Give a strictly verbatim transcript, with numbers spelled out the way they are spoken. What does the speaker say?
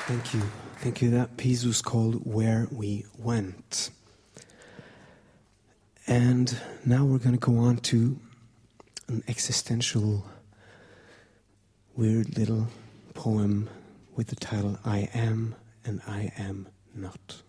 Thank you. Thank you. That piece was called Where We Went. And now we're going to go on to an existential, weird little poem with the title I Am and I Am Not.